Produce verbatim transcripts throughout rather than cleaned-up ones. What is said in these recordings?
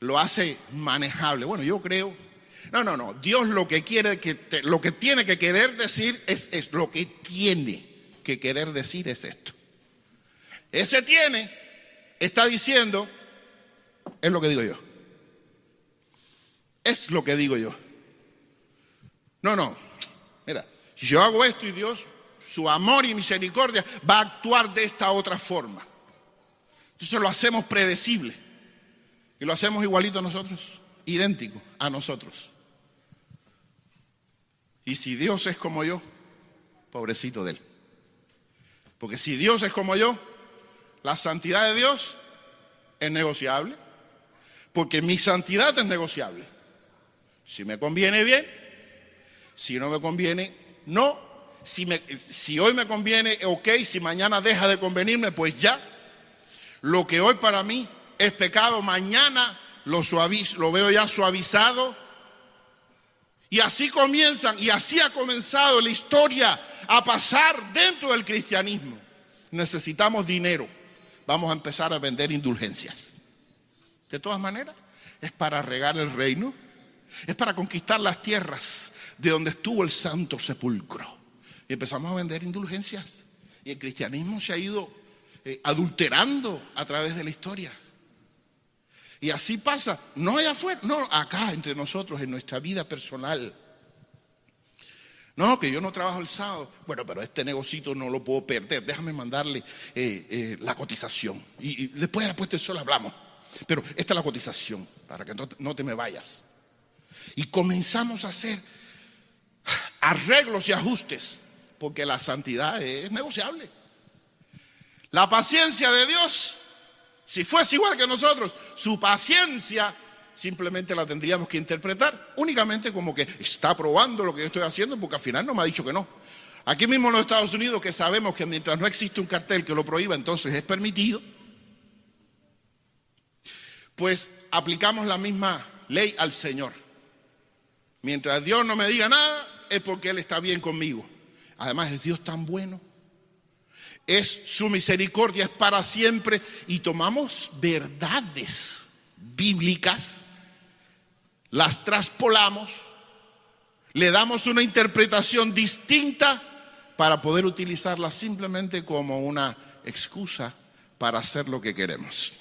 lo hace manejable. Bueno, yo creo, no, no, no, Dios lo que quiere, que te, lo que tiene que querer decir es, es, lo que tiene que querer decir es esto. Ese tiene, está diciendo, es lo que digo yo. Es lo que digo yo. No, no, mira, si yo hago esto y Dios, su amor y misericordia va a actuar de esta otra forma. Entonces lo hacemos predecible y lo hacemos igualito a nosotros, idéntico a nosotros. Y si Dios es como yo, pobrecito de él. Porque si Dios es como yo, la santidad de Dios es negociable, porque mi santidad es negociable. Si me conviene, bien. Si no me conviene, no. Si, me, si hoy me conviene, ok. Si mañana deja de convenirme, pues ya. Lo que hoy para mí es pecado, mañana lo, suavizo, lo veo ya suavizado. Y así comienzan, y así ha comenzado la historia a pasar dentro del cristianismo. Necesitamos dinero. Vamos a empezar a vender indulgencias. De todas maneras, es para regar el reino. Es para conquistar las tierras de donde estuvo el santo sepulcro. Y empezamos a vender indulgencias. Y el cristianismo se ha ido eh, adulterando a través de la historia. Y así pasa, no allá afuera, no, acá entre nosotros, en nuestra vida personal. No, que yo no trabajo el sábado. Bueno, pero este negocito no lo puedo perder. Déjame mandarle eh, eh, la cotización. Y, y después de la puesta del sol hablamos. Pero esta es la cotización, para que no, no te me vayas. Y comenzamos a hacer arreglos y ajustes, porque la santidad es negociable. La paciencia de Dios, si fuese igual que nosotros, su paciencia simplemente la tendríamos que interpretar únicamente como que está probando lo que yo estoy haciendo, porque al final no me ha dicho que no. Aquí mismo en los Estados Unidos, que sabemos que mientras no existe un cartel que lo prohíba, entonces es permitido, pues aplicamos la misma ley al Señor. Mientras Dios no me diga nada, es porque Él está bien conmigo. Además, es Dios tan bueno. Es su misericordia, es para siempre. Y tomamos verdades bíblicas, las traspolamos, le damos una interpretación distinta para poder utilizarla simplemente como una excusa para hacer lo que queremos.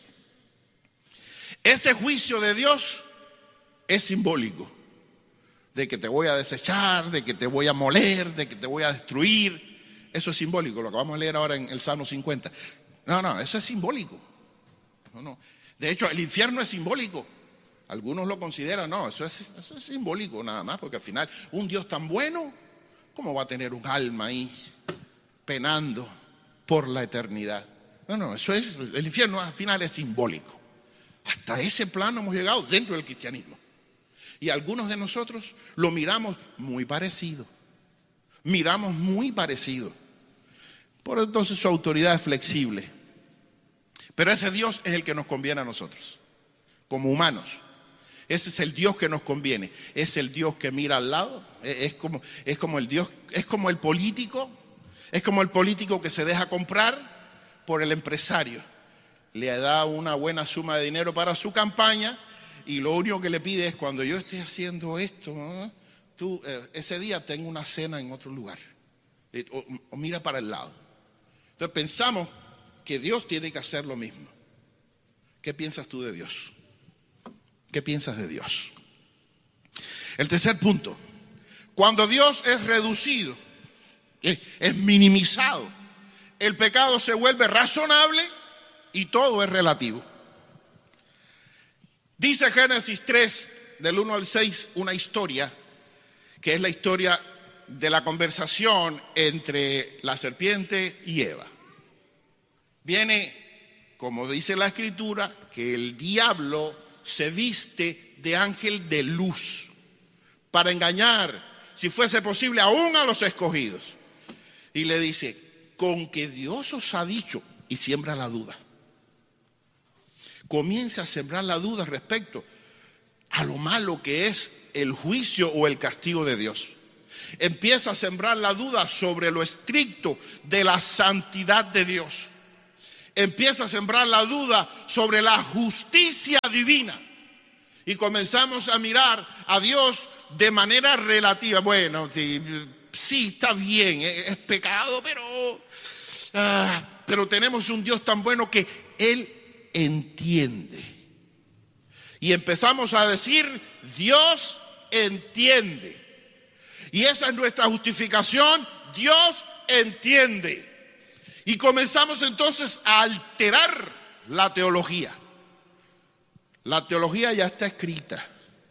Ese juicio de Dios es simbólico. De que te voy a desechar, de que te voy a moler, de que te voy a destruir. Eso es simbólico, lo que vamos a leer ahora en el Salmo cincuenta. No, no, eso es simbólico. No, no. De hecho, el infierno es simbólico. Algunos lo consideran, no, eso es, eso es simbólico nada más, porque al final un Dios tan bueno, ¿cómo va a tener un alma ahí penando por la eternidad? No, no, eso es, el infierno al final es simbólico. Hasta ese plano hemos llegado dentro del cristianismo. Y algunos de nosotros lo miramos muy parecido. Miramos muy parecido. Por entonces su autoridad es flexible. Pero ese Dios es el que nos conviene a nosotros, como humanos. Ese es el Dios que nos conviene. Es el Dios que mira al lado. Es como, es como el Dios, es como el político. Es como el político que se deja comprar por el empresario. Le da una buena suma de dinero para su campaña. Y lo único que le pide es, cuando yo esté haciendo esto, ¿no? tú eh, ese día tengo una cena en otro lugar. Eh, o, o mira para el lado. Entonces pensamos que Dios tiene que hacer lo mismo. ¿Qué piensas tú de Dios? ¿Qué piensas de Dios? El tercer punto. Cuando Dios es reducido, es, es minimizado, el pecado se vuelve razonable y todo es relativo. Dice Génesis tres, del uno al seis, una historia, que es la historia de la conversación entre la serpiente y Eva. Viene, como dice la Escritura, que el diablo se viste de ángel de luz para engañar, si fuese posible, aún a los escogidos. Y le dice, con que Dios os ha dicho, y siembra la duda. Comienza a sembrar la duda respecto a lo malo que es el juicio o el castigo de Dios. Empieza a sembrar la duda sobre lo estricto de la santidad de Dios. Empieza a sembrar la duda sobre la justicia divina. Y comenzamos a mirar a Dios de manera relativa. Bueno, sí, sí está bien, es, es pecado, pero, ah, pero tenemos un Dios tan bueno que Él entiende. Y empezamos a decir, Dios entiende. Y esa es nuestra justificación, Dios entiende. Y comenzamos entonces a alterar la teología. La teología ya está escrita.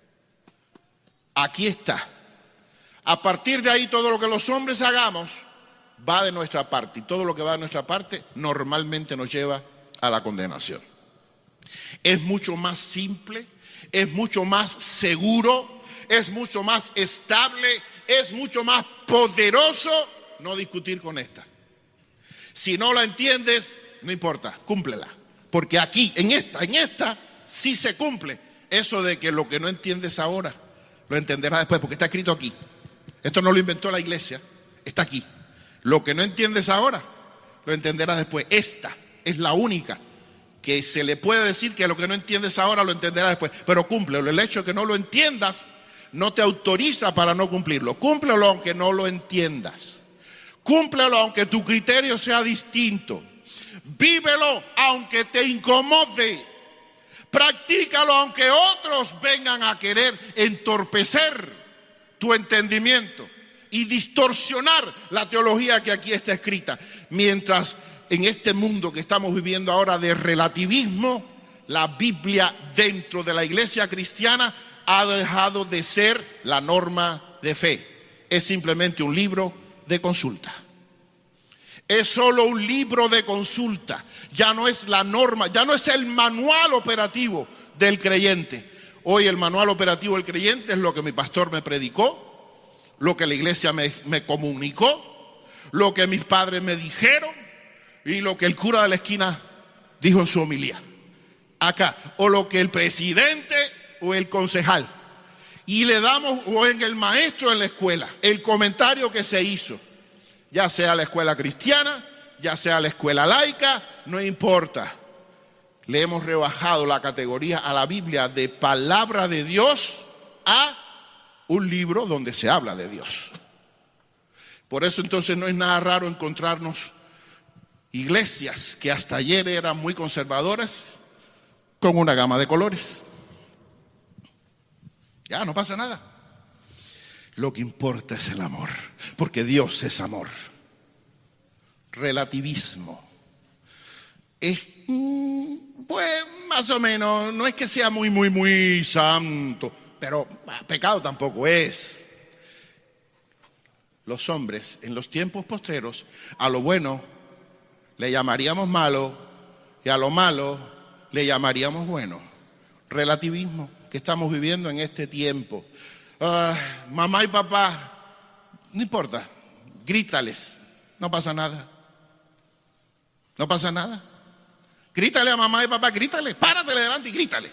Aquí está. A partir de ahí todo lo que los hombres hagamos va de nuestra parte. Y todo lo que va de nuestra parte normalmente nos lleva a la condenación. Es mucho más simple, es mucho más seguro, es mucho más estable, es mucho más poderoso no discutir con esta. Si no la entiendes, no importa, cúmplela. Porque aquí, en esta, en esta, sí se cumple. Eso de que lo que no entiendes ahora, lo entenderás después, porque está escrito aquí. Esto no lo inventó la iglesia, está aquí. Lo que no entiendes ahora, lo entenderás después. Esta es la única que se le puede decir que lo que no entiendes ahora lo entenderás después. Pero cúmplelo. El hecho de que no lo entiendas no te autoriza para no cumplirlo. Cúmplelo aunque no lo entiendas. Cúmplelo aunque tu criterio sea distinto. Vívelo aunque te incomode. Practícalo aunque otros vengan a querer entorpecer tu entendimiento y distorsionar la teología que aquí está escrita. Mientras en este mundo que estamos viviendo ahora de relativismo, la Biblia dentro de la iglesia cristiana ha dejado de ser la norma de fe. Es simplemente un libro de consulta. Es solo un libro de consulta. Ya no es la norma, ya no es el manual operativo del creyente. Hoy el manual operativo del creyente es lo que mi pastor me predicó, lo que la iglesia me, me comunicó, lo que mis padres me dijeron y lo que el cura de la esquina dijo en su homilía. Acá, o lo que el presidente o el concejal. Y le damos, o en el maestro en la escuela, el comentario que se hizo. Ya sea la escuela cristiana, ya sea la escuela laica, no importa. Le hemos rebajado la categoría a la Biblia de palabra de Dios a un libro donde se habla de Dios. Por eso entonces no es nada raro encontrarnos iglesias que hasta ayer eran muy conservadoras con una gama de colores. Ya no pasa nada. Lo que importa es el amor, porque Dios es amor. Relativismo. Es, pues, más o menos, no es que sea muy, muy, muy santo, pero pecado tampoco es. Los hombres, en los tiempos postreros, a lo bueno le llamaríamos malo y a lo malo le llamaríamos bueno. Relativismo que estamos viviendo en este tiempo. Uh, mamá y papá, no importa, grítales, no pasa nada. No pasa nada. Grítale a mamá y papá, grítale, páratele delante y grítale.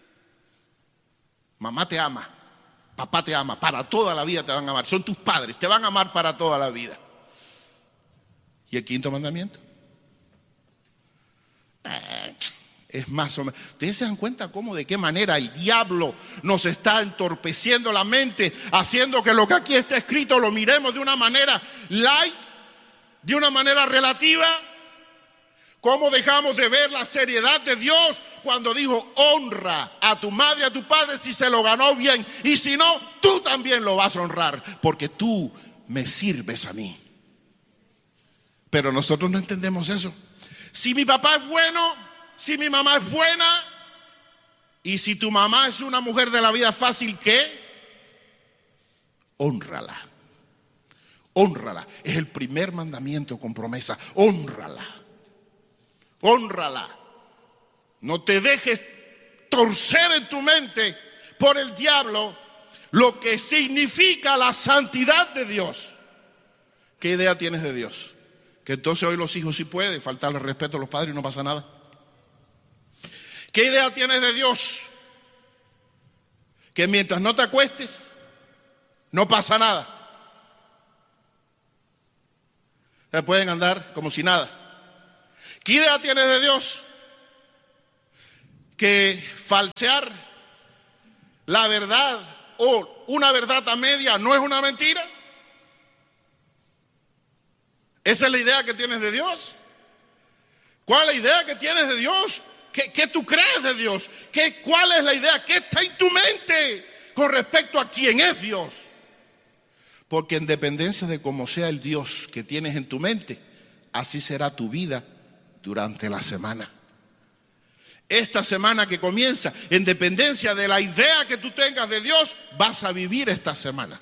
Mamá te ama, papá te ama, para toda la vida te van a amar. Son tus padres, te van a amar para toda la vida. ¿Y el quinto mandamiento? Eh, es más o menos. ¿Ustedes se dan cuenta cómo, de qué manera el diablo nos está entorpeciendo la mente, haciendo que lo que aquí está escrito lo miremos de una manera light, de una manera relativa? ¿Cómo dejamos de ver la seriedad de Dios cuando dijo honra a tu madre y a tu padre si se lo ganó bien? Y si no, tú también lo vas a honrar porque tú me sirves a mí. Pero nosotros no entendemos eso. Si mi papá es bueno, si mi mamá es buena, y si tu mamá es una mujer de la vida fácil, ¿qué? Hónrala. Hónrala. Es el primer mandamiento con promesa. Hónrala. Hónrala. No te dejes torcer en tu mente por el diablo lo que significa la santidad de Dios. ¿Qué idea tienes de Dios? Que entonces hoy los hijos sí pueden faltarle respeto a los padres y no pasa nada. ¿Qué idea tienes de Dios? Que mientras no te acuestes, no pasa nada. Se pueden andar como si nada. ¿Qué idea tienes de Dios? Que falsear La verdad o una verdad a media no es una mentira. ¿Esa es la idea que tienes de Dios? ¿Cuál es la idea que tienes de Dios? ¿Qué, qué tú crees de Dios? ¿Qué, ¿Cuál es la idea? ¿Qué está en tu mente con respecto a quién es Dios? Porque en dependencia de cómo sea el Dios que tienes en tu mente, así será tu vida durante la semana. Esta semana que comienza, en dependencia de la idea que tú tengas de Dios, vas a vivir esta semana.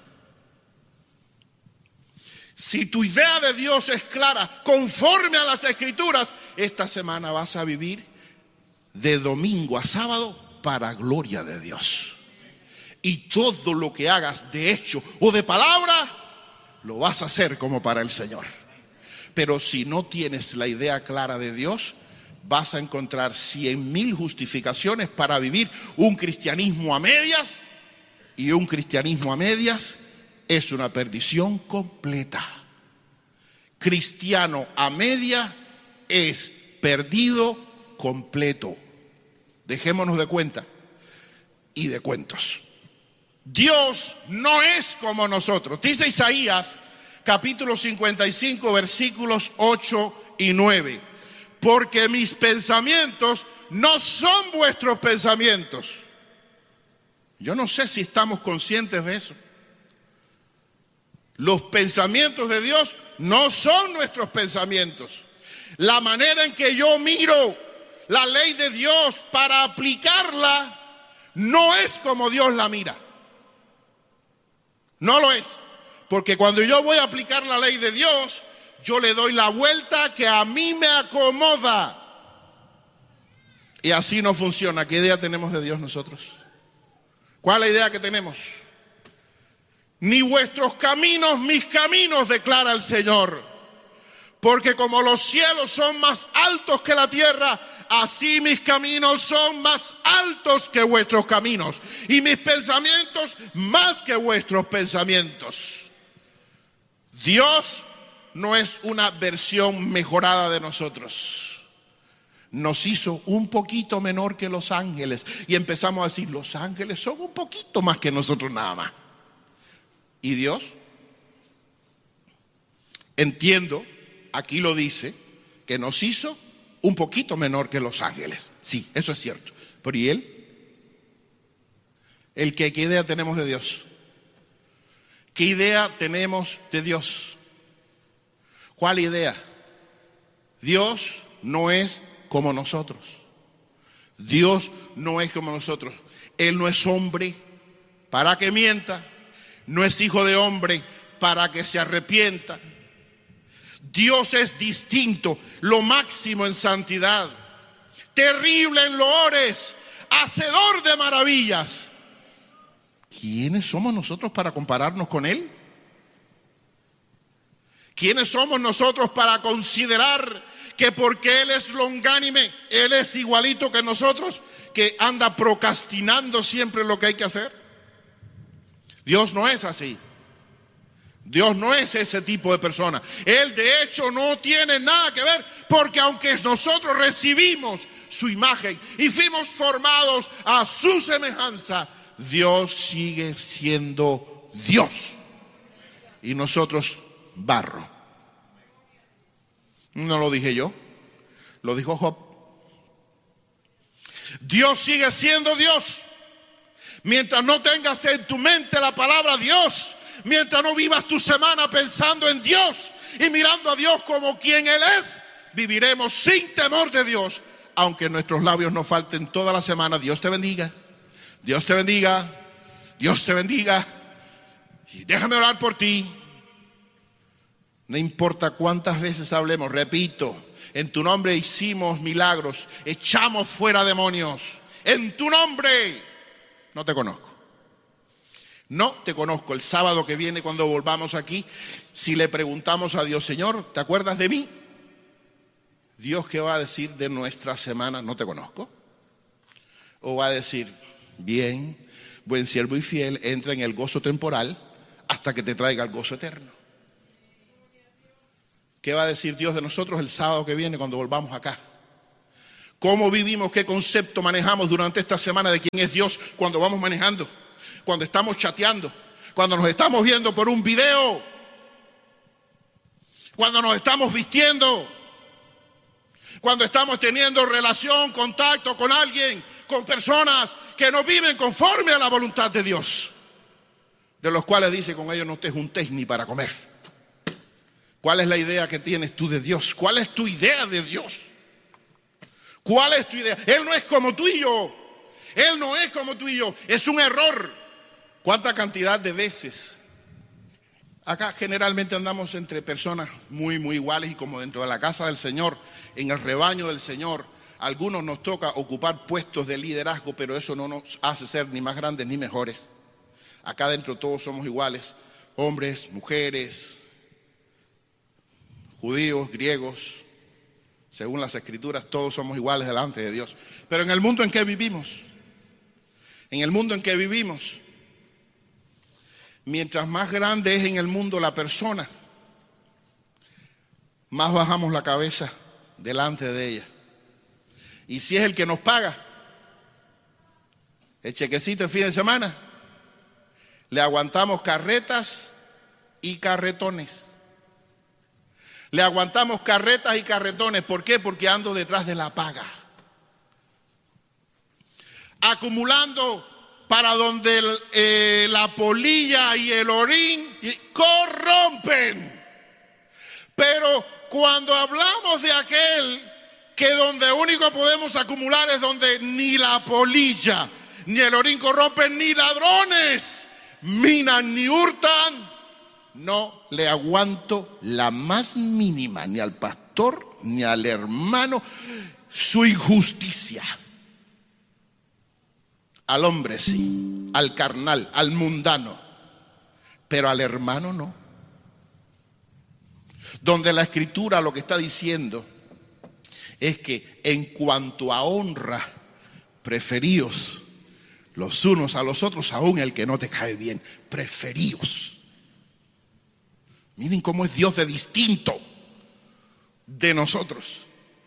Si tu idea de Dios es clara, conforme a las Escrituras, esta semana vas a vivir de domingo a sábado para gloria de Dios. Y todo lo que hagas de hecho o de palabra, lo vas a hacer como para el Señor. Pero si no tienes la idea clara de Dios, vas a encontrar cien mil justificaciones para vivir un cristianismo a medias, y un cristianismo a medias es una perdición completa. Cristiano a media es perdido completo. Dejémonos de cuenta y de cuentos. Dios no es como nosotros. Dice Isaías, capítulo cincuenta y cinco, versículos ocho y nueve. Porque mis pensamientos no son vuestros pensamientos. Yo no sé si estamos conscientes de eso. Los pensamientos de Dios no son nuestros pensamientos. La manera en que yo miro la ley de Dios para aplicarla no es como Dios la mira. No lo es. Porque cuando yo voy a aplicar la ley de Dios, yo le doy la vuelta que a mí me acomoda. Y así no funciona. ¿Qué idea tenemos de Dios nosotros? ¿Cuál es la idea que tenemos? Ni vuestros caminos, mis caminos, declara el Señor. Porque como los cielos son más altos que la tierra, así mis caminos son más altos que vuestros caminos, y mis pensamientos más que vuestros pensamientos. Dios no es una versión mejorada de nosotros. Nos hizo un poquito menor que los ángeles, y empezamos a decir, los ángeles son un poquito más que nosotros nada más. ¿Y Dios? Entiendo, aquí lo dice, que nos hizo un poquito menor que los ángeles. Sí, eso es cierto. Pero ¿y Él? ¿El que, ¿Qué idea tenemos de Dios? ¿Qué idea tenemos de Dios? ¿Cuál idea? Dios no es como nosotros. Dios no es como nosotros. Él no es hombre para que mienta. No es hijo de hombre para que se arrepienta. Dios es distinto, lo máximo en santidad, terrible en loores, hacedor de maravillas. ¿Quiénes somos nosotros para compararnos con Él? ¿Quiénes somos nosotros para considerar que porque Él es longánime, Él es igualito que nosotros, que anda procrastinando siempre lo que hay que hacer? Dios no es así. Dios no es ese tipo de persona. Él de hecho no tiene nada que ver, porque aunque nosotros recibimos su imagen y fuimos formados a su semejanza, Dios sigue siendo Dios y nosotros barro. No lo dije yo, lo dijo Job. Dios sigue siendo Dios. Mientras no tengas en tu mente la palabra Dios, mientras no vivas tu semana pensando en Dios y mirando a Dios como quien Él es, viviremos sin temor de Dios, aunque nuestros labios nos falten toda la semana. Dios te bendiga, Dios te bendiga, Dios te bendiga, y déjame orar por ti. No importa cuántas veces hablemos, repito, en tu nombre hicimos milagros, echamos fuera demonios, en tu nombre. No te conozco. No te conozco. El sábado que viene, cuando volvamos aquí, si le preguntamos a Dios, Señor, ¿te acuerdas de mí? Dios, ¿qué va a decir de nuestra semana? No te conozco. O va a decir, bien, buen siervo y fiel, entra en el gozo temporal hasta que te traiga el gozo eterno. ¿Qué va a decir Dios de nosotros el sábado que viene cuando volvamos acá? ¿Cómo vivimos? ¿Qué concepto manejamos durante esta semana de quién es Dios cuando vamos manejando? Cuando estamos chateando, cuando nos estamos viendo por un video, cuando nos estamos vistiendo, cuando estamos teniendo relación, contacto con alguien, con personas que no viven conforme a la voluntad de Dios, de los cuales dice: con ellos no te juntes ni para comer. ¿Cuál es la idea que tienes tú de Dios? ¿Cuál es tu idea de Dios? ¿Cuál es tu idea? Él no es como tú y yo. Él no es como tú y yo. Es un error. ¿Cuánta cantidad de veces? Acá generalmente andamos entre personas muy, muy iguales, y como dentro de la casa del Señor, en el rebaño del Señor, a algunos nos toca ocupar puestos de liderazgo, pero eso no nos hace ser ni más grandes ni mejores. Acá dentro todos somos iguales, hombres, mujeres, judíos, griegos, según las Escrituras, todos somos iguales delante de Dios. Pero en el mundo en que vivimos, en el mundo en que vivimos, mientras más grande es en el mundo la persona, más bajamos la cabeza delante de ella. Y si es el que nos paga el chequecito el fin de semana, le aguantamos carretas y carretones. Le aguantamos carretas y carretones. ¿Por qué? Porque ando detrás de la paga. Acumulando para donde el, eh, la polilla y el orín corrompen. Pero cuando hablamos de aquel que donde único podemos acumular es donde ni la polilla ni el orín corrompen, ni ladrones minan ni hurtan, no le aguanto la más mínima ni al pastor ni al hermano su injusticia. Al hombre sí, al carnal, al mundano, pero al hermano no. Donde la Escritura lo que está diciendo es que en cuanto a honra, preferíos los unos a los otros, aún el que no te cae bien, preferíos. Miren cómo es Dios de distinto de nosotros.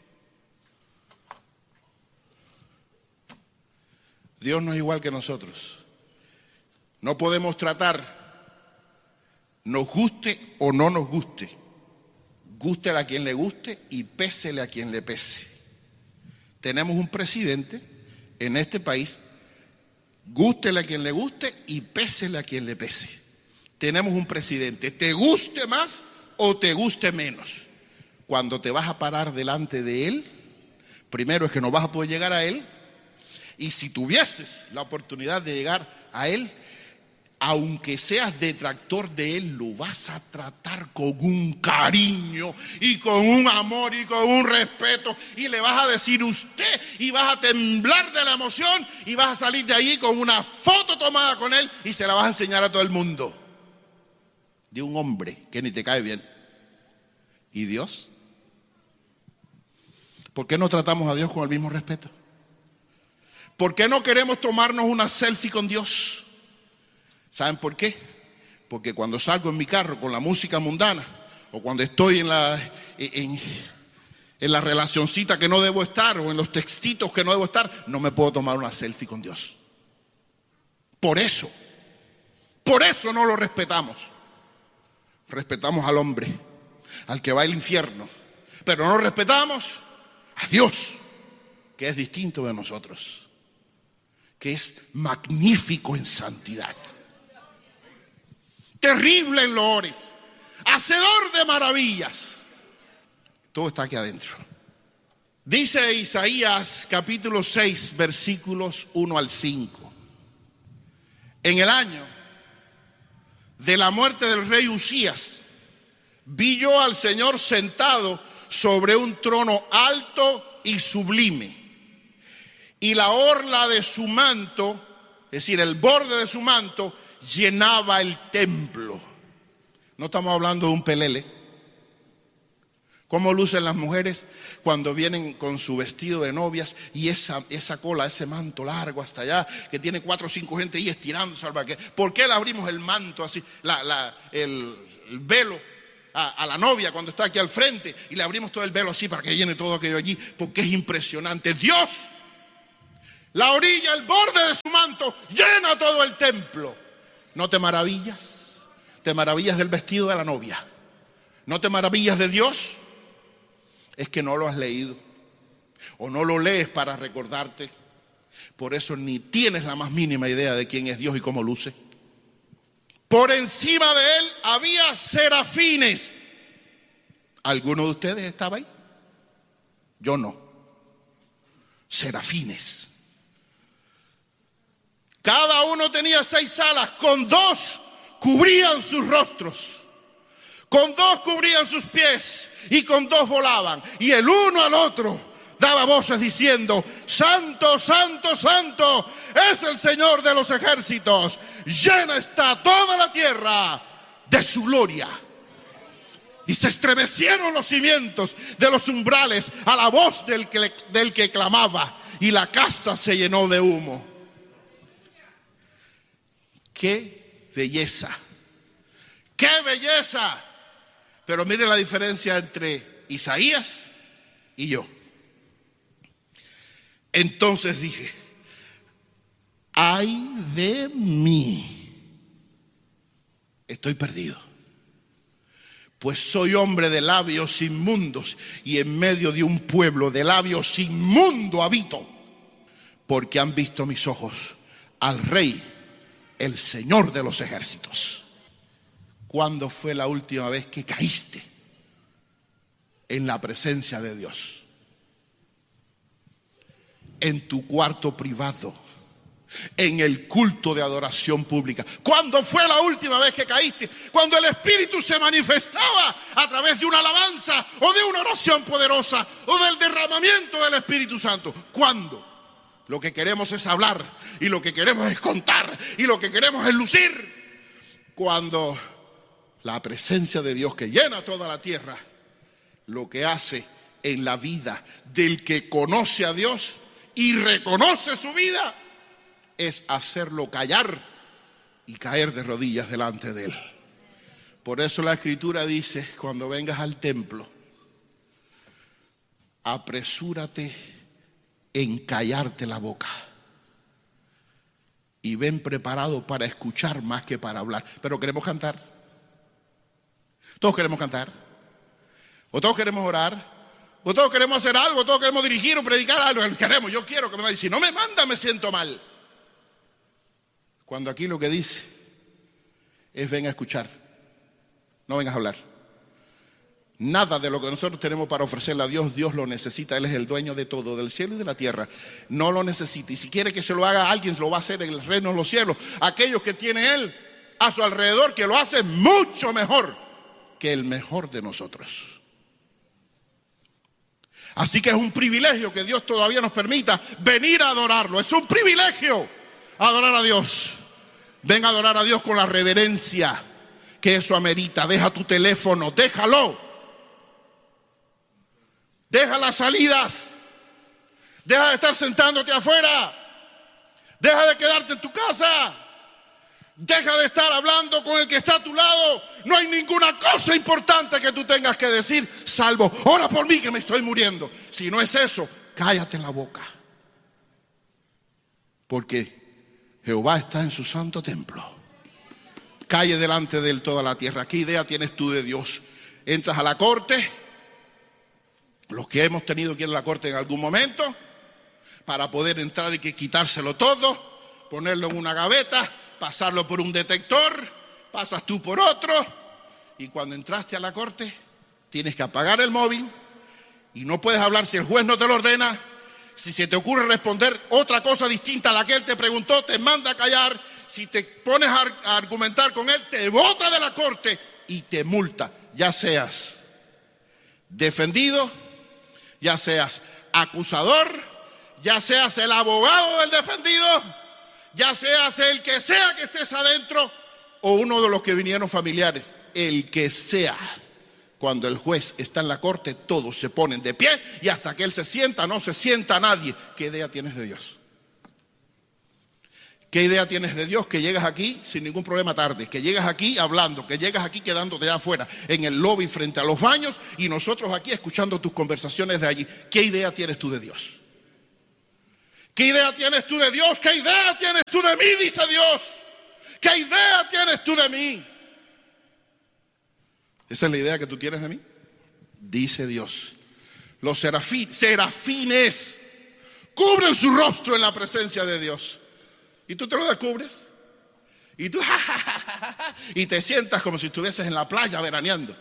Dios no es igual que nosotros. No podemos tratar, nos guste o no nos guste, gústele a quien le guste y pésele a quien le pese. Tenemos un presidente en este país, gústele a quien le guste y pésele a quien le pese. Tenemos un presidente, te guste más o te guste menos. Cuando te vas a parar delante de él, primero es que no vas a poder llegar a él, y si tuvieses la oportunidad de llegar a él, aunque seas detractor de él, lo vas a tratar con un cariño y con un amor y con un respeto, y le vas a decir usted, y vas a temblar de la emoción, y vas a salir de allí con una foto tomada con él y se la vas a enseñar a todo el mundo, de un hombre que ni te cae bien. ¿Y Dios? ¿Por qué no tratamos a Dios con el mismo respeto? ¿Por qué no queremos tomarnos una selfie con Dios? ¿Saben por qué? Porque cuando salgo en mi carro con la música mundana, o cuando estoy en la, en, en la relacioncita que no debo estar, o en los textitos que no debo estar, no me puedo tomar una selfie con Dios. Por eso, por eso no lo respetamos. Respetamos al hombre, al que va al infierno, pero no respetamos a Dios, que es distinto de nosotros, que es magnífico en santidad, terrible en loores, hacedor de maravillas. Todo está aquí adentro. Dice Isaías capítulo seis, versículos uno al cinco. En el año de la muerte del rey Usías, vi yo al Señor sentado sobre un trono alto y sublime, y la orla de su manto, es decir, el borde de su manto, llenaba el templo. No estamos hablando de un pelele. ¿Cómo lucen las mujeres cuando vienen con su vestido de novias y esa, esa cola, ese manto largo hasta allá, que tiene cuatro o cinco gente ahí estirándose al baque? ¿Por qué le abrimos el manto así, la, la, el, el velo a, a la novia cuando está aquí al frente y le abrimos todo el velo así para que llene todo aquello allí, porque es impresionante. Dios, la orilla, el borde de su manto, llena todo el templo. ¿No te maravillas? ¿Te maravillas del vestido de la novia? ¿No te maravillas de Dios? Es que no lo has leído o no lo lees para recordarte. Por eso ni tienes la más mínima idea de quién es Dios y cómo luce. Por encima de él había serafines. ¿Alguno de ustedes estaba ahí? Yo no. Serafines. Cada uno tenía seis alas, con dos cubrían sus rostros, con dos cubrían sus pies y con dos volaban. Y el uno al otro daba voces diciendo: Santo, Santo, Santo es el Señor de los ejércitos. Llena está toda la tierra de su gloria. Y se estremecieron los cimientos de los umbrales a la voz del que, del que clamaba, y la casa se llenó de humo. ¡Qué belleza! ¡Qué belleza! Pero mire la diferencia entre Isaías y yo. Entonces dije: ay de mí, estoy perdido, pues soy hombre de labios inmundos y en medio de un pueblo de labios inmundos habito, porque han visto mis ojos al Rey, el Señor de los ejércitos. ¿Cuándo fue la última vez que caíste en la presencia de Dios? En tu cuarto privado, en el culto de adoración pública. ¿Cuándo fue la última vez que caíste? Cuando el Espíritu se manifestaba a través de una alabanza o de una oración poderosa o del derramamiento del Espíritu Santo. ¿Cuándo? Lo que queremos es hablar y lo que queremos es contar y lo que queremos es lucir. Cuando la presencia de Dios, que llena toda la tierra, lo que hace en la vida del que conoce a Dios y reconoce su vida es hacerlo callar y caer de rodillas delante de él. Por eso la Escritura dice: cuando vengas al templo, apresúrate en callarte la boca y ven preparado para escuchar más que para hablar. Pero queremos cantar. Todos queremos cantar, o todos queremos orar, o todos queremos hacer algo, o todos queremos dirigir o predicar algo. Queremos, yo quiero que me vaya. Si no me manda, me siento mal. Cuando aquí lo que dice es: ven a escuchar, no vengas a hablar. Nada de lo que nosotros tenemos para ofrecerle a Dios, Dios lo necesita. Él es el dueño de todo, del cielo y de la tierra. No lo necesita. Y si quiere que se lo haga a alguien, se lo va a hacer en el reino de los cielos. Aquellos que tiene Él a su alrededor, que lo hace mucho mejor que el mejor de nosotros. Así que es un privilegio que Dios todavía nos permita venir a adorarlo. Es un privilegio adorar a Dios. Ven a adorar a Dios con la reverencia que eso amerita. Deja tu teléfono, déjalo. Deja las salidas. Deja de estar sentándote afuera. Deja de quedarte en tu casa. Deja de estar hablando con el que está a tu lado. No hay ninguna cosa importante que tú tengas que decir, salvo: ora por mí que me estoy muriendo. Si no es eso, cállate la boca. Porque Jehová está en su santo templo. Calle delante de él toda la tierra. ¿Qué idea tienes tú de Dios? Entras a la corte, los que hemos tenido que ir a la corte en algún momento, para poder entrar hay que quitárselo todo, ponerlo en una gaveta, pasarlo por un detector, pasas tú por otro, y cuando entraste a la corte tienes que apagar el móvil y no puedes hablar si el juez no te lo ordena. Si se te ocurre responder otra cosa distinta a la que él te preguntó, te manda a callar. Si te pones a, ar- a argumentar con él, te bota de la corte y te multa, ya seas defendido, ya seas acusador, ya seas el abogado del defendido, ya seas el que sea que estés adentro o uno de los que vinieron familiares, el que sea. Cuando el juez está en la corte, todos se ponen de pie y hasta que él se sienta, no se sienta nadie. ¿Qué idea tienes de Dios? ¿Qué idea tienes de Dios? Que llegas aquí sin ningún problema tarde, que llegas aquí hablando, que llegas aquí quedándote allá afuera, en el lobby frente a los baños y nosotros aquí escuchando tus conversaciones de allí. ¿Qué idea tienes tú de Dios? ¿Qué idea tienes tú de Dios? ¿Qué idea tienes tú de mí? Dice Dios. ¿Qué idea tienes tú de mí? ¿Esa es la idea que tú tienes de mí? Dice Dios. Los serafín, serafines cubren su rostro en la presencia de Dios. Y tú te lo descubres. Y tú, ja, ja, ja, ja, ja, y te sientas como si estuvieses en la playa veraneando,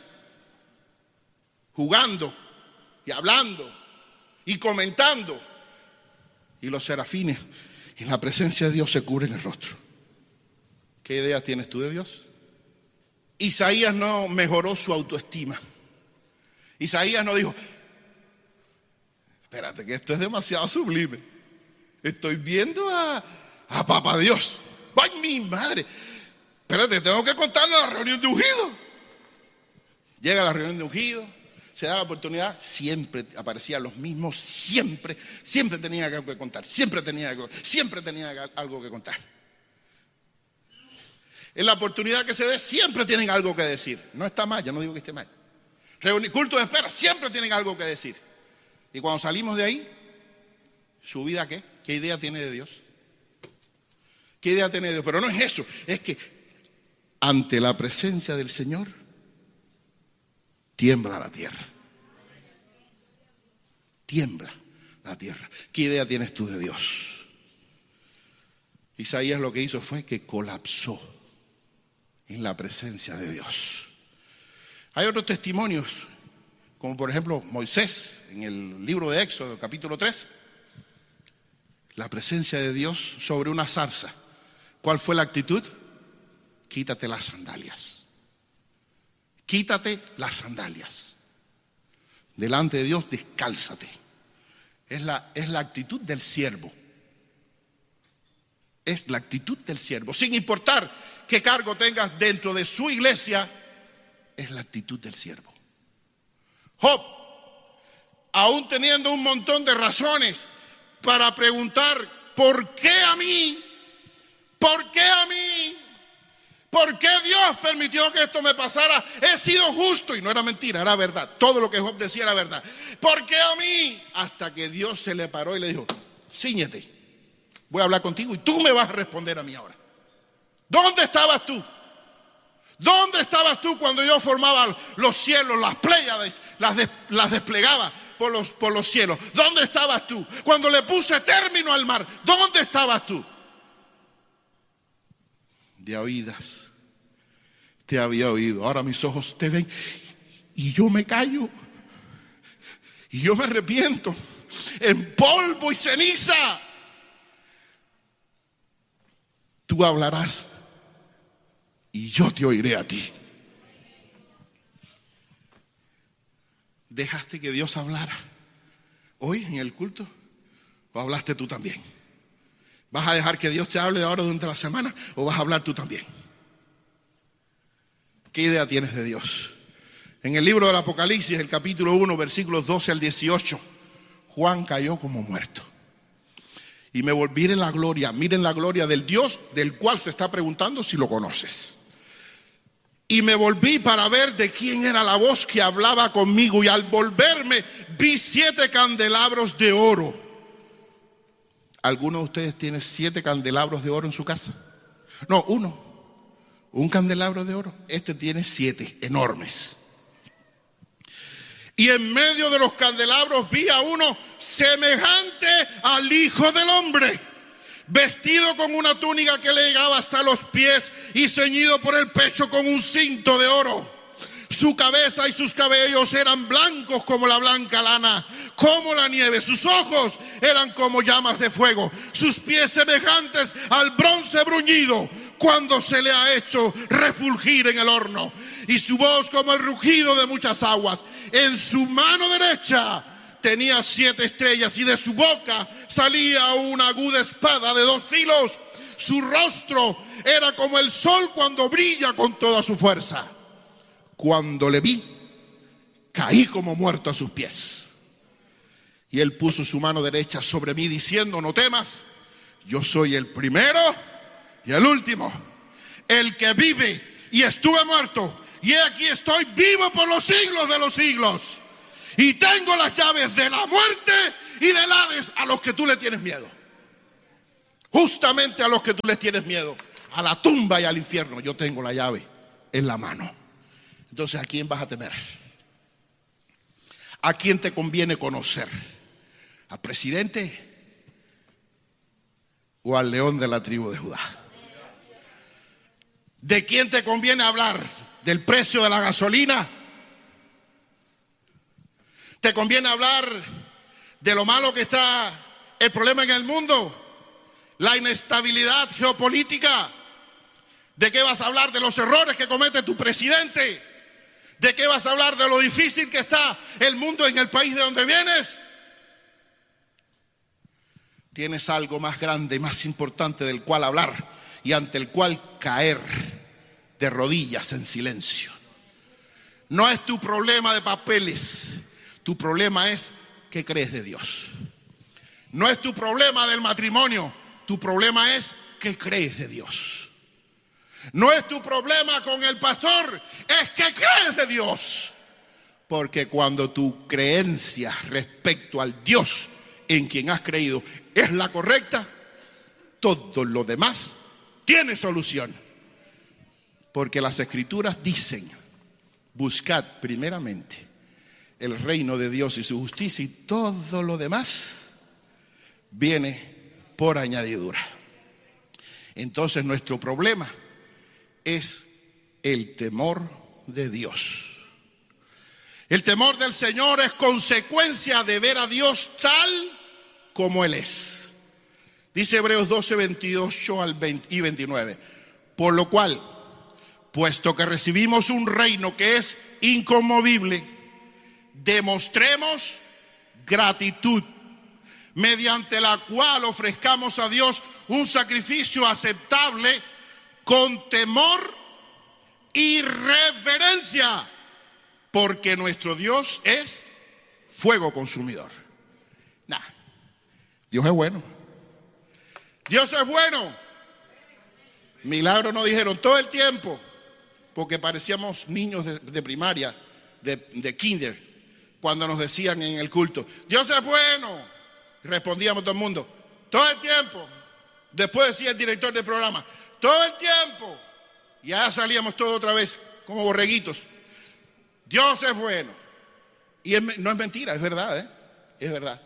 jugando y hablando y comentando. Y los serafines en la presencia de Dios se cubren el rostro. ¿Qué idea tienes tú de Dios? Isaías no mejoró su autoestima. Isaías no dijo, espérate que esto es demasiado sublime. Estoy viendo a, a Papá Dios. ¡Ay, mi madre! Espérate, tengo que contarle la reunión de ungido. Llega la reunión de ungido, se da la oportunidad, siempre aparecían los mismos, siempre, siempre tenía algo que contar, siempre tenía algo, siempre tenía algo que contar. En la oportunidad que se dé, siempre tienen algo que decir. No está mal, yo no digo que esté mal. Reuni- culto de espera, siempre tienen algo que decir. Y cuando salimos de ahí, ¿su vida qué? ¿Qué idea tiene de Dios? ¿Qué idea tiene de Dios? Pero no es eso, es que ante la presencia del Señor, tiembla la tierra. Tiembla la tierra. ¿Qué idea tienes tú de Dios? Isaías lo que hizo fue que colapsó en la presencia de Dios. Hay otros testimonios, como por ejemplo Moisés, en el libro de Éxodo, capítulo tres, la presencia de Dios sobre una zarza. ¿Cuál fue la actitud? Quítate las sandalias. Quítate las sandalias. Delante de Dios, descálzate. Es la, es la actitud del siervo. Es la actitud del siervo. Sin importar qué cargo tengas dentro de su iglesia, es la actitud del siervo. Job, aún teniendo un montón de razones para preguntar, ¿por qué a mí? ¿Por qué a mí? ¿Por qué Dios permitió que esto me pasara? He sido justo. Y no era mentira, era verdad. Todo lo que Job decía era verdad. ¿Por qué a mí? Hasta que Dios se le paró y le dijo, cíñete, voy a hablar contigo y tú me vas a responder a mí ahora. ¿Dónde estabas tú? ¿Dónde estabas tú cuando yo formaba los cielos, las pléyades, las, des, las desplegaba por los, por los cielos? ¿Dónde estabas tú? Cuando le puse término al mar, ¿dónde estabas tú? De oídas te había oído, ahora mis ojos te ven y yo me callo y yo me arrepiento en polvo y ceniza. Tú hablarás y yo te oiré a ti. ¿Dejaste que Dios hablara hoy en el culto? ¿O hablaste tú también? ¿Vas a dejar que Dios te hable ahora durante la semana o vas a hablar tú también? ¿Qué idea tienes de Dios? En el libro del Apocalipsis, el capítulo uno, versículos doce al dieciocho, Juan cayó como muerto. Y me volví en la gloria, miren la gloria del Dios del cual se está preguntando si lo conoces. Y me volví para ver de quién era la voz que hablaba conmigo, y al volverme vi siete candelabros de oro. ¿Alguno de ustedes tiene siete candelabros de oro en su casa? No, uno. Un candelabro de oro. Este tiene siete, enormes. Y en medio de los candelabros vi a uno semejante al Hijo del Hombre, vestido con una túnica que le llegaba hasta los pies y ceñido por el pecho con un cinto de oro. Su cabeza y sus cabellos eran blancos como la blanca lana, como la nieve. Sus ojos eran como llamas de fuego. Sus pies semejantes al bronce bruñido cuando se le ha hecho refulgir en el horno. Y su voz como el rugido de muchas aguas. En su mano derecha tenía siete estrellas y de su boca salía una aguda espada de dos filos. Su rostro era como el sol cuando brilla con toda su fuerza. Cuando le vi, caí como muerto a sus pies. Y él puso su mano derecha sobre mí diciendo, no temas, yo soy el primero Y el último, el que vive y estuve muerto, y aquí estoy vivo por los siglos de los siglos. Y tengo las llaves de la muerte y del Hades, a los que tú le tienes miedo. Justamente a los que tú les tienes miedo, a la tumba y al infierno, yo tengo la llave en la mano. Entonces, ¿a quién vas a temer? ¿A quién te conviene conocer? ¿Al presidente o al león de la tribu de Judá? ¿De quién te conviene hablar? ¿Del precio de la gasolina? ¿Te conviene hablar de lo malo que está el problema en el mundo? ¿La inestabilidad geopolítica? ¿De qué vas a hablar? ¿De los errores que comete tu presidente? ¿De qué vas a hablar? ¿De lo difícil que está el mundo en el país de donde vienes? Tienes algo más grande y más importante del cual hablar y ante el cual caer de rodillas en silencio. No es tu problema de papeles, tu problema es qué crees de Dios. No es tu problema del matrimonio, tu problema es qué crees de Dios. No es tu problema con el pastor, es que crees de Dios. Porque cuando tu creencia respecto al Dios en quien has creído es la correcta, todo lo demás tiene solución. Porque las Escrituras dicen, buscad primeramente el reino de Dios y su justicia, y todo lo demás viene por añadidura. Entonces nuestro problema es el temor de Dios. El temor del Señor es consecuencia de ver a Dios tal como Él es. Dice Hebreos doce, veintiocho al veinte y veintinueve. Por lo cual, puesto que recibimos un reino que es inconmovible, demostremos gratitud, mediante la cual ofrezcamos a Dios un sacrificio aceptable con temor y reverencia, porque nuestro Dios es fuego consumidor. Nah, Dios es bueno. Dios es bueno. Milagros nos dijeron todo el tiempo, porque parecíamos niños de, de primaria, de, de kinder, cuando nos decían en el culto, Dios es bueno. Respondíamos todo el mundo, todo el tiempo. Después decía el director del programa, todo el tiempo. Y ya salíamos todos otra vez como borreguitos. Dios es bueno. Y es, no es mentira, es verdad, ¿eh? Es verdad.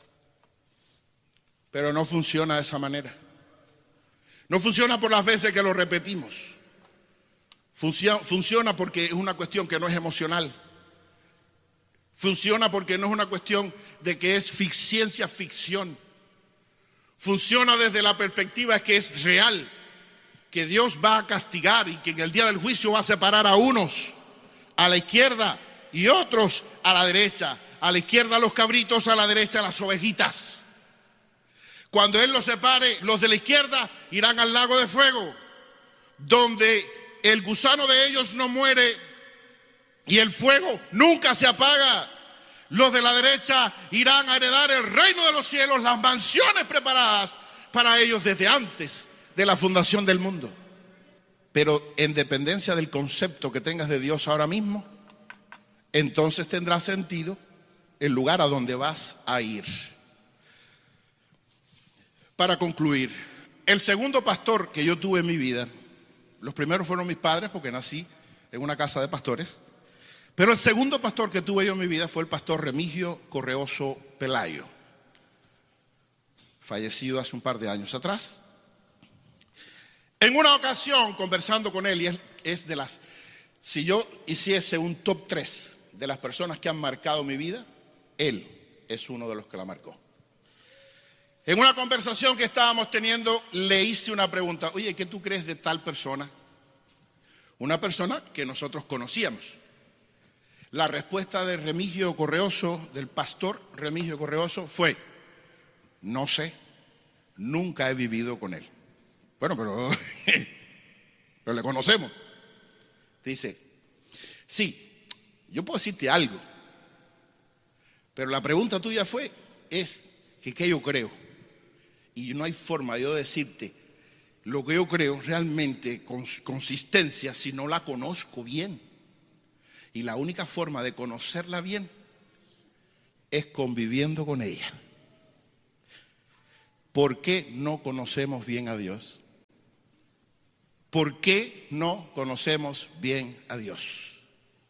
Pero no funciona de esa manera. No funciona por las veces que lo repetimos. Funciona, funciona porque es una cuestión que no es emocional. Funciona porque no es una cuestión de que es ciencia ficción. Funciona desde la perspectiva que es real, que Dios va a castigar y que en el día del juicio va a separar a unos a la izquierda y otros a la derecha. A la izquierda los cabritos, a la derecha las ovejitas. Cuando Él los separe, los de la izquierda irán al lago de fuego, donde el gusano de ellos no muere y el fuego nunca se apaga. Los de la derecha irán a heredar el reino de los cielos, las mansiones preparadas para ellos desde antes de la fundación del mundo. Pero en dependencia del concepto que tengas de Dios ahora mismo, entonces tendrá sentido el lugar a donde vas a ir. Para concluir, el segundo pastor que yo tuve en mi vida, los primeros fueron mis padres porque nací en una casa de pastores, pero el segundo pastor que tuve yo en mi vida fue el pastor Remigio Correoso Pelayo, fallecido hace un par de años atrás. En una ocasión, conversando con él, y es, es de las, si yo hiciese un top tres de las personas que han marcado mi vida, él es uno de los que la marcó. En una conversación que estábamos teniendo, le hice una pregunta. Oye, ¿qué tú crees de tal persona? Una persona que nosotros conocíamos. La respuesta de Remigio Correoso, del pastor Remigio Correoso, fue: no sé, nunca he vivido con él. Bueno, pero, pero le conocemos. Dice, sí, yo puedo decirte algo, pero la pregunta tuya fue, es que qué yo creo. Y no hay forma de yo decirte lo que yo creo realmente, consistencia, si no la conozco bien. Y la única forma de conocerla bien es conviviendo con ella. ¿Por qué no conocemos bien a Dios? ¿Por qué no conocemos bien a Dios?